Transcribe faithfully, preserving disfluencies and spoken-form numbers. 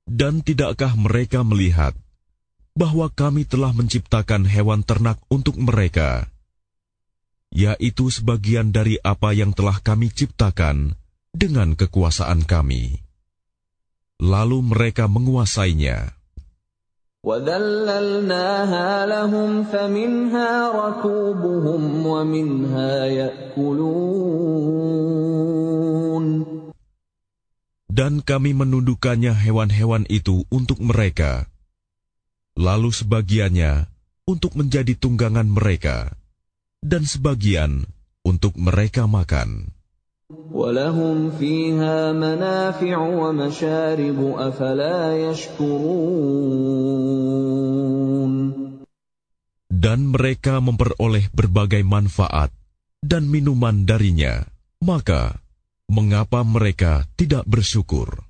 Dan tidakkah mereka melihat bahwa kami telah menciptakan hewan ternak untuk mereka, yaitu sebagian dari apa yang telah kami ciptakan dengan kekuasaan kami. Lalu mereka menguasainya. وَذَلَّلْنَاهَا لَهُمْ فَمِنْهَا رَكُوبُهُمْ وَمِنْهَا يَأْكُلُونَ. Dan kami menundukkannya hewan-hewan itu untuk mereka, lalu sebagiannya untuk menjadi tunggangan mereka, dan sebagian untuk mereka makan. وَلَهُمْ فِيهَا مَنَافِعُ وَمَشَارِبُ أَفَلَا يَشْكُرُونَ. Dan mereka memperoleh berbagai manfaat dan minuman darinya, maka mengapa mereka tidak bersyukur?